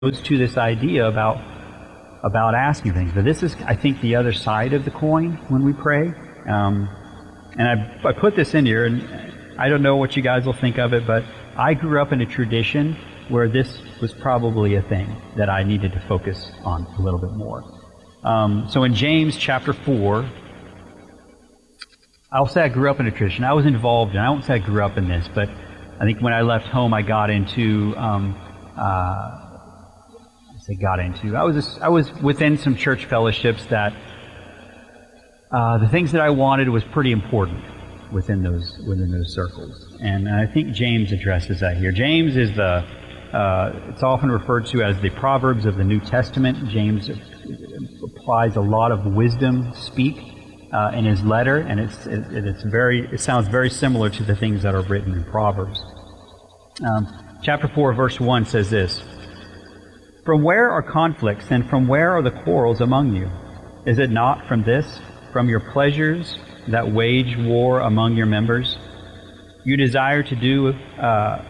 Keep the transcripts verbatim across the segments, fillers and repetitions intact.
goes to this idea about about asking things. But this is, I think, the other side of the coin when we pray. Um, and I, I put this in here, and I don't know what you guys will think of it, but I grew up in a tradition where this was probably a thing that I needed to focus on a little bit more. Um, so in James chapter four, I'll say I grew up in a tradition. I was involved, and I won't say I grew up in this, but I think when I left home, I got into, um, uh, I say got into, I was just, I was within some church fellowships that uh, the things that I wanted was pretty important within those within those circles, and I think James addresses that here. James is the uh, it's often referred to as the Proverbs of the New Testament. James applies a lot of wisdom speak uh, in his letter, and it's it, it's very it sounds very similar to the things that are written in Proverbs. Um, chapter four, verse one says this: "From where are conflicts, and from where are the quarrels among you? Is it not from this, from your pleasures that wage war among your members? You desire to do, uh,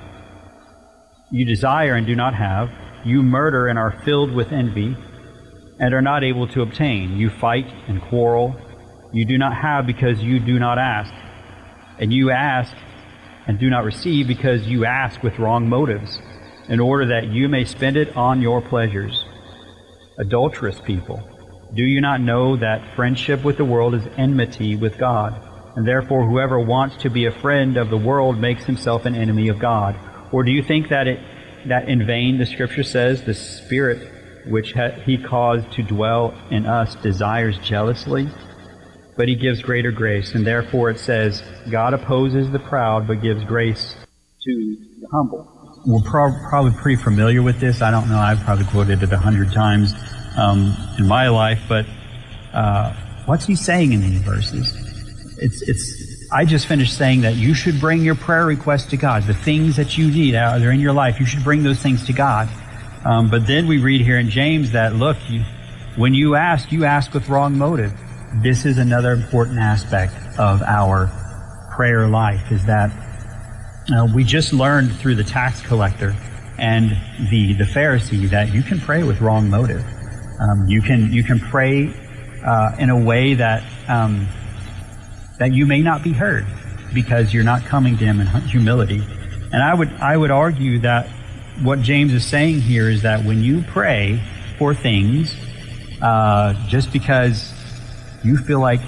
you desire and do not have. You murder and are filled with envy, and are not able to obtain. You fight and quarrel. You do not have because you do not ask. And you ask and do not receive because you ask with wrong motives, in order that you may spend it on your pleasures. Adulterous people, do you not know that friendship with the world is enmity with God? And therefore whoever wants to be a friend of the world makes himself an enemy of God. Or do you think that it that in vain the Scripture says, the Spirit which ha- He caused to dwell in us desires jealously? But He gives greater grace. And therefore it says, God opposes the proud, but gives grace to the humble." We're pro- probably pretty familiar with this. I don't know, I've probably quoted it a hundred times um, in my life, but uh, what's he saying in these verses? It's, it's, I just finished saying that you should bring your prayer requests to God. The things that you need out there in your life, you should bring those things to God. Um, but then we read here in James that, look, you, when you ask, you ask with wrong motive. This is another important aspect of our prayer life, is that uh, we just learned through the tax collector and the, the Pharisee that you can pray with wrong motive. Um, you can you can pray uh, in a way that um, that you may not be heard, because you're not coming to Him in humility. And I would I would argue that what James is saying here is that when you pray for things uh, just because you feel like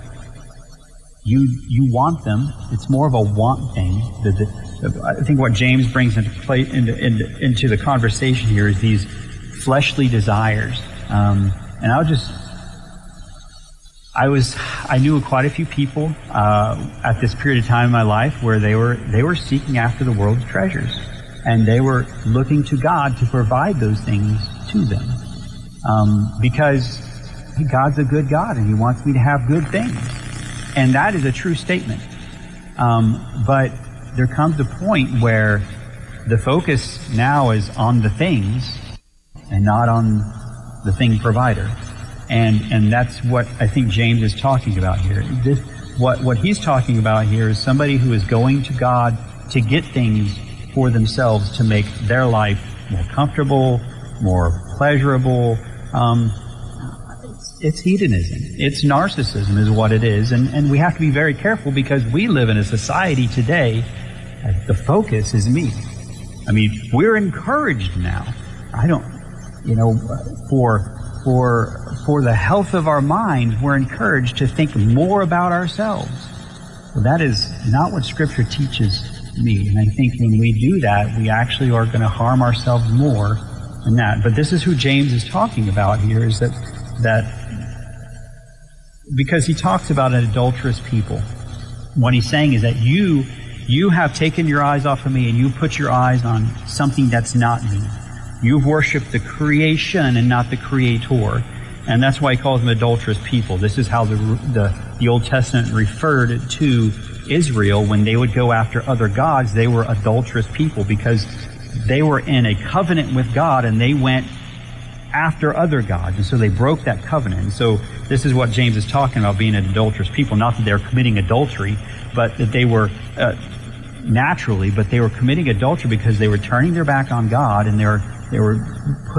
you you want them, it's more of a want thing. The, the, I think what James brings into play into, into, into the conversation here is these fleshly desires. Um, and I'll just, I was, I knew quite a few people uh, at this period of time in my life where they were they were seeking after the world's treasures, and they were looking to God to provide those things to them, um, because God's a good God and He wants me to have good things, and that is a true statement. Um, but there comes a point where the focus now is on the things and not on the thing provider. And and that's what I think James is talking about here. This, what, what he's talking about here is somebody who is going to God to get things for themselves to make their life more comfortable, more pleasurable. Um, it's, it's hedonism. It's narcissism is what it is. And, and we have to be very careful, because we live in a society today that the focus is me. I mean, we're encouraged now. I don't... You know, for for for the health of our mind, we're encouraged to think more about ourselves. Well, that is not what Scripture teaches me. And I think when we do that, we actually are going to harm ourselves more than that. But this is who James is talking about here, is that that because he talks about an adulterous people. What he's saying is that you you have taken your eyes off of me, and you put your eyes on something that's not me. You've worshipped the creation and not the Creator. And that's why he calls them adulterous people. This is how the, the, the Old Testament referred to Israel when they would go after other gods. They were adulterous people because they were in a covenant with God, and they went after other gods. And so they broke that covenant. And so this is what James is talking about, being an adulterous people. Not that they're committing adultery, but that they were... Uh, naturally, but they were committing adultery because they were turning their back on God, and they were they were